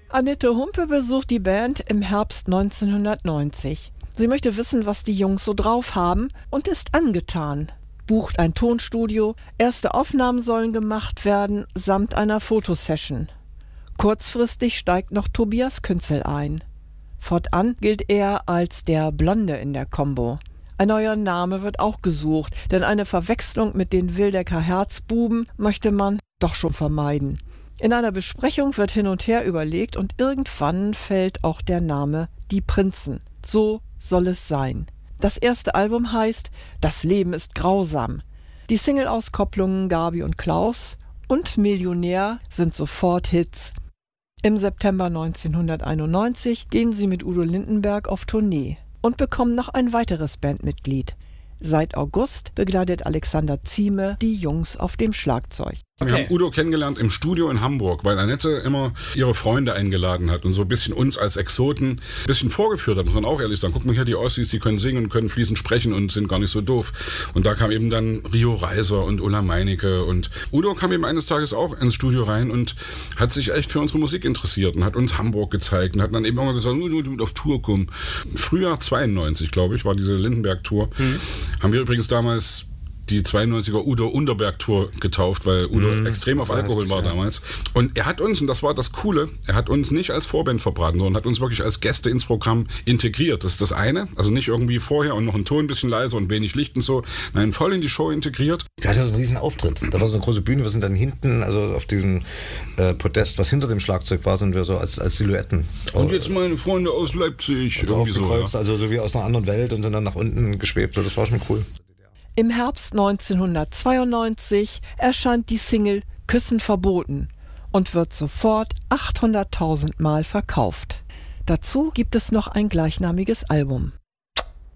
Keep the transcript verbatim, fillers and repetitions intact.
Annette Humpe besucht die Band im Herbst neunzehnhundertneunzig. Sie möchte wissen, was die Jungs so drauf haben und ist angetan. Bucht ein Tonstudio, erste Aufnahmen sollen gemacht werden, samt einer Fotosession. Kurzfristig steigt noch Tobias Künzel ein. Fortan gilt er als der Blonde in der Combo. Ein neuer Name wird auch gesucht, denn eine Verwechslung mit den Wildecker Herzbuben möchte man doch schon vermeiden. In einer Besprechung wird hin und her überlegt und irgendwann fällt auch der Name Die Prinzen. So soll es sein. Das erste Album heißt Das Leben ist grausam. Die Single-Auskopplungen Gabi und Klaus und Millionär sind sofort Hits. Im September neunzehnhunderteinundneunzig gehen sie mit Udo Lindenberg auf Tournee und bekommen noch ein weiteres Bandmitglied. Seit August begleitet Alexander Zieme die Jungs auf dem Schlagzeug. Okay. Wir haben Udo kennengelernt im Studio in Hamburg, weil Annette immer ihre Freunde eingeladen hat und so ein bisschen uns als Exoten ein bisschen vorgeführt hat, muss man auch ehrlich sagen. Guck mal hier, die Ossis, die können singen und können fließend sprechen und sind gar nicht so doof. Und da kam eben dann Rio Reiser und Ulla Meinecke und Udo kam eben eines Tages auch ins Studio rein und hat sich echt für unsere Musik interessiert und hat uns Hamburg gezeigt und hat dann eben immer gesagt, du musst auf Tour kommen. Frühjahr zweiundneunzig, glaube ich, war diese Lindenberg-Tour. Mhm. Haben wir übrigens damals die zweiundneunziger Udo Underberg-Tour getauft, weil Udo mm, extrem auf Alkohol richtig, war ja. damals. Und er hat uns, und das war das Coole, er hat uns nicht als Vorband verbraten, sondern hat uns wirklich als Gäste ins Programm integriert. Das ist das eine. Also nicht irgendwie vorher und noch ein Ton ein bisschen leiser und wenig Licht und so. Nein, voll in die Show integriert. Wir hatten so einen riesen Auftritt. Da war so eine große Bühne. Wir sind dann hinten, also auf diesem äh, Podest, was hinter dem Schlagzeug war, sind wir so als, als Silhouetten. Und jetzt meine Freunde aus Leipzig. Also irgendwie so, ja. Also so wie aus einer anderen Welt und sind dann nach unten geschwebt. Das war schon cool. Im Herbst neunzehnhundertzweiundneunzig erscheint die Single Küssen verboten und wird sofort achthunderttausend Mal verkauft. Dazu gibt es noch ein gleichnamiges Album.